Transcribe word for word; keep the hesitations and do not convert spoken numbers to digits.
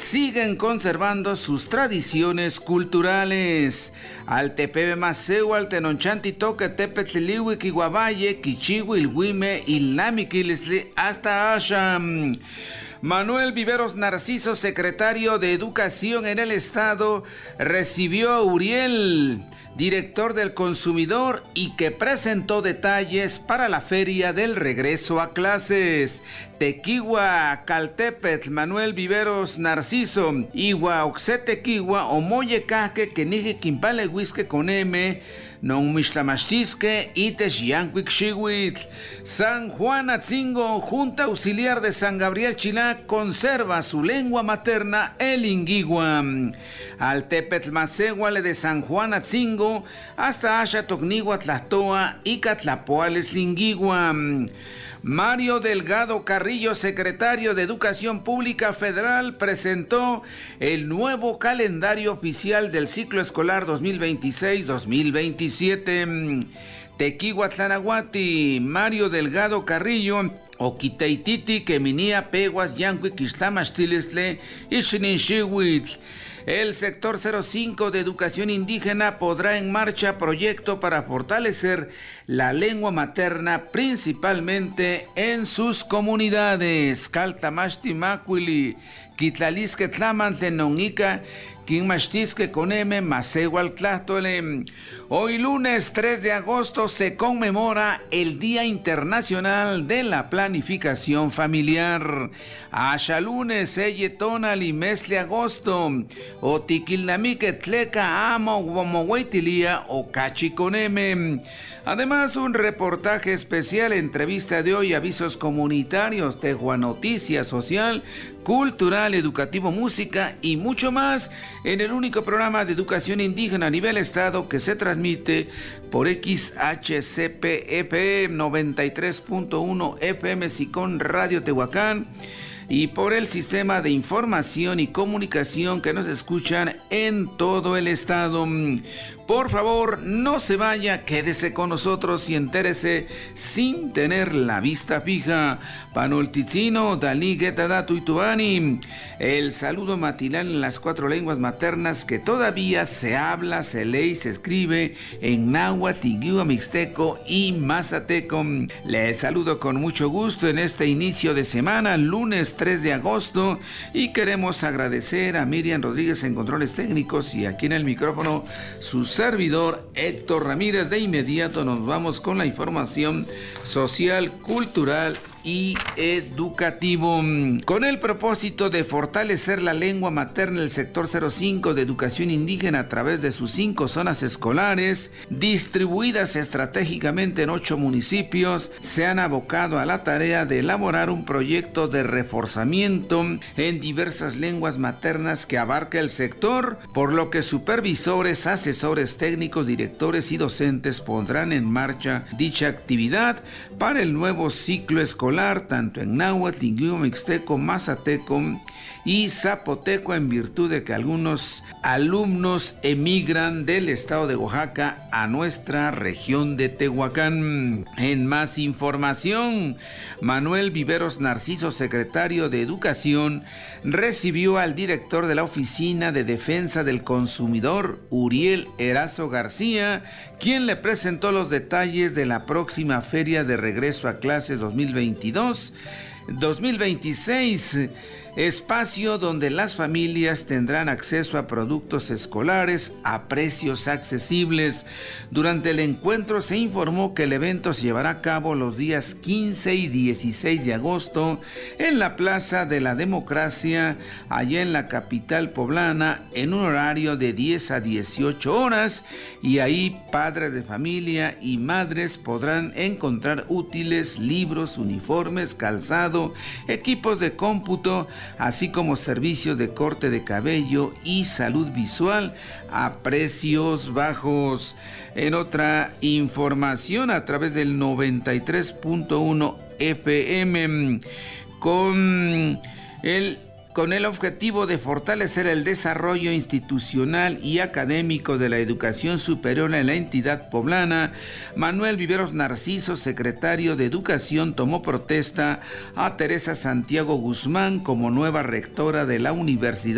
siguen conservando sus tradiciones culturales. Al tepepe maseu, al tenonchanti toque tepetliwi, kiwabaye, kichiwi, ilwime, ilamiquilisli, hasta Asham. Manuel Viveros Narciso, secretario de Educación en el Estado, recibió a Uriel, director del consumidor, y que presentó detalles para la feria del regreso a clases. Tequigua, Caltepetl, Manuel Viveros Narciso, Igua, Oxetequigua, Omoye Caque, Kenige Quimpale Huisque con M, Non Mixtlamachtisque, Itesh Yanquic Xihuitl. San Juan Atzingo, Junta Auxiliar de San Gabriel Chilá, conserva su lengua materna, el Inguigua. Al Tepetl Macehuale de San Juan Atzingo, hasta Asha Tocnigua Tlatoa y Catlapoales Lingigua. Mario Delgado Carrillo, secretario de Educación Pública Federal, presentó el nuevo calendario oficial del ciclo escolar dos mil veintiséis dos mil veintisiete. Tequihuatlanahuati, Mario Delgado Carrillo, Oquiteititi, Queminia, Peguas, Yanqui, Quixtlamachtilestle y Xinixihuitl. El sector cero cinco de Educación Indígena podrá en marcha proyecto para fortalecer la lengua materna, principalmente en sus comunidades. Caltamachti Macuili, Quitlalisque Tlamantle Nongica, Quinmachtisque con M, Macehualtlahtole. Hoy lunes tres de agosto se conmemora el Día Internacional de la Planificación Familiar. Asha lunes, Eyetonali, Mesle agosto, o Tiquilnamique Tleca, Amo, Guamohuetilia, o Cachi con M. Además, un reportaje especial, entrevista de hoy, avisos comunitarios, Tegua Noticia Social, Cultural, Educativo, Música y mucho más en el único programa de educación indígena a nivel estado que se transmite por X H C P F M noventa y tres punto uno F M Sicón Radio Tehuacán y por el sistema de información y comunicación que nos escuchan en todo el estado. Por favor, no se vaya, quédese con nosotros y entérese sin tener la vista fija. Panolticino, Dalí, Getadatu y Tuani. El saludo matinal en las cuatro lenguas maternas que todavía se habla, se lee y se escribe en náhuatl, tigua, mixteco y mazateco. Les saludo con mucho gusto en este inicio de semana, lunes tres de agosto, y queremos agradecer a Miriam Rodríguez en controles técnicos y aquí en el micrófono sus servidor Héctor Ramírez. De inmediato nos vamos con la información social, cultural y educativo. Con el propósito de fortalecer la lengua materna, el sector cero cinco de Educación Indígena a través de sus cinco zonas escolares, distribuidas estratégicamente en ocho municipios, se han abocado a la tarea de elaborar un proyecto de reforzamiento en diversas lenguas maternas que abarca el sector, por lo que supervisores, asesores técnicos, directores y docentes pondrán en marcha dicha actividad para el nuevo ciclo escolar, tanto en náhuatl, lingüo, mixteco, mazateco y zapoteco, en virtud de que algunos alumnos emigran del estado de Oaxaca a nuestra región de Tehuacán. En más información, Manuel Viveros Narciso, secretario de Educación, recibió al director de la Oficina de Defensa del Consumidor, Uriel Erazo García, quien le presentó los detalles de la próxima Feria de Regreso a Clases dos mil veintidós dos mil veintiséis, espacio donde las familias tendrán acceso a productos escolares a precios accesibles. Durante el encuentro se informó que el evento se llevará a cabo los días quince y dieciséis de agosto en la Plaza de la Democracia, allá en la capital poblana, en un horario de diez a dieciocho horas, y ahí padres de familia y madres podrán encontrar útiles, libros, uniformes, calzado, equipos de cómputo, así como servicios de corte de cabello y salud visual a precios bajos. En otra información, a través del noventa y tres punto uno F M, con el con el objetivo de fortalecer el desarrollo institucional y académico de la educación superior en la entidad poblana, Manuel Viveros Narciso, secretario de Educación, tomó protesta a Teresa Santiago Guzmán como nueva rectora de la Universidad